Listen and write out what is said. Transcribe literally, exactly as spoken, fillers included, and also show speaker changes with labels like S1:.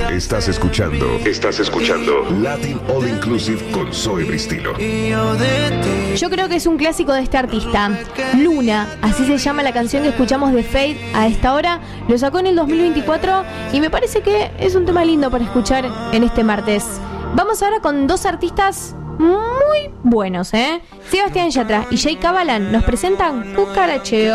S1: Estás escuchando, estás escuchando Latin All Inclusive con Zoe Bristilo.
S2: Yo creo que es un clásico de este artista, Luna, así se llama la canción que escuchamos de Fade a esta hora. Lo sacó en el dos mil veinticuatro y me parece que es un tema lindo para escuchar en este martes. Vamos ahora con dos artistas muy buenos, ¿eh? Sebastián Yatra y Jay Cabalan nos presentan Cucaracheo.